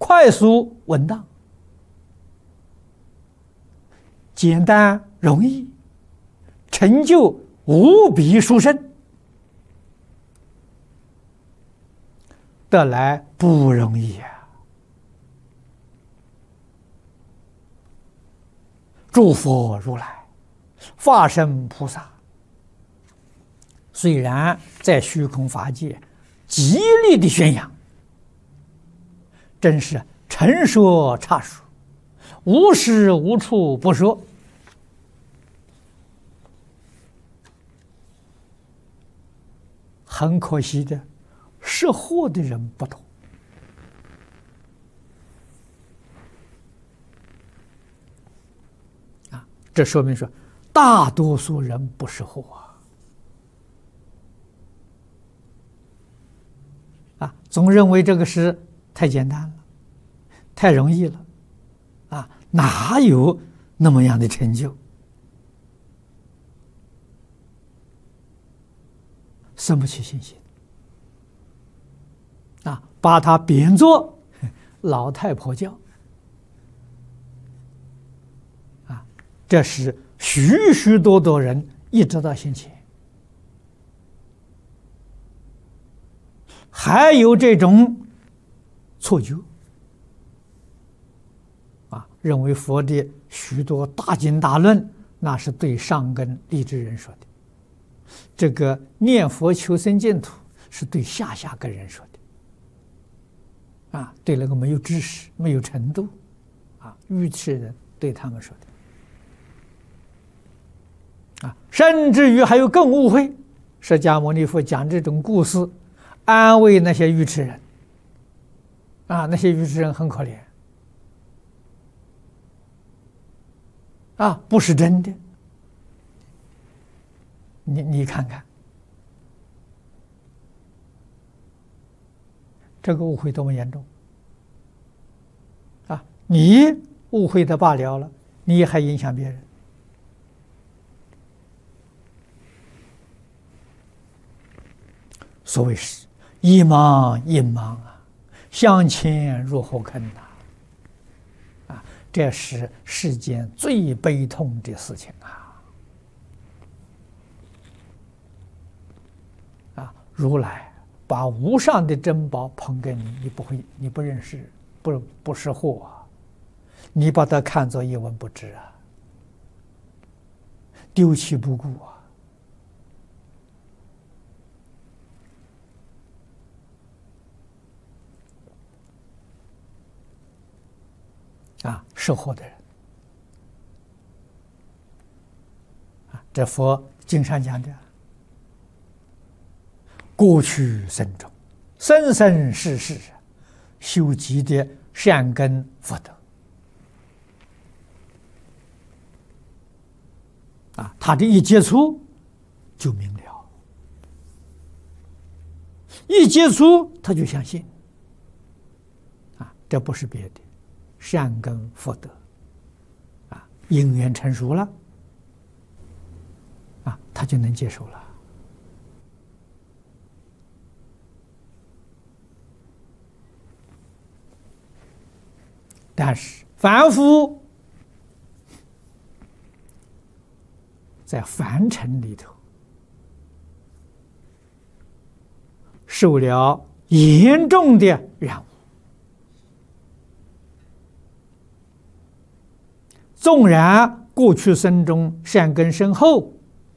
快速稳当，简单容易，成就无比殊胜，得来不容易呀！诸佛如来、法身菩萨，虽然在虚空法界极力的宣扬，真是陈说差说，无时无处不说。很可惜的，识货的人不多。这说明说，大多数人不识货总认为这个事太简单了，太容易了，哪有那么样的成就？生不起信心，把它贬作老太婆教。这是许许多多人一直到现前，还有这种错觉，认为佛的许多大经大论那是对上根立志人说的，这个念佛求生净土是对下根人说的，对那个没有知识、没有程度，愚痴人对他们说的。甚至于还有更误会，释迦牟尼佛讲这种故事，安慰那些愚痴人，那些愚痴人很可怜，不是真的。你看看，这个误会多么严重你误会的罢了，你还影响别人。所谓是一盲一盲向前如何坑这是世间最悲痛的事情如来把无上的珍宝捧给你，你不认识，不识货你把它看作一文不值丢弃不顾识货的人这佛经上讲的，过去生中生生世世修积的善根福德他这一接触就明了，一接触他就相信这不是别的，善根福德因缘成熟了他就能接受了。但是凡夫在凡尘里头受了严重的染污，纵然过去生中善根深厚，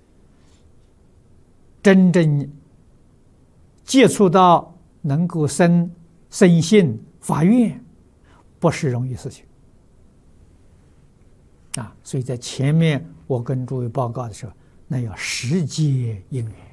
真正接触到能够生信发愿，不是容易事情所以在前面我跟诸位报告的时候，那要时节因缘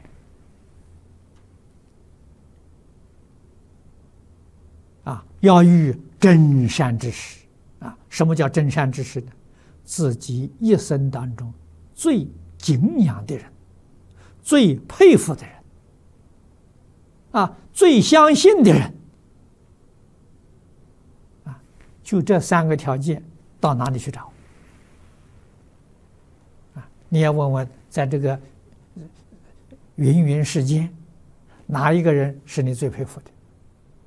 要遇真善之时什么叫真善之时呢？自己一生当中最敬仰的人，最佩服的人最相信的人就这三个条件，到哪里去找你要问问，在这个芸芸世间，哪一个人是你最佩服的？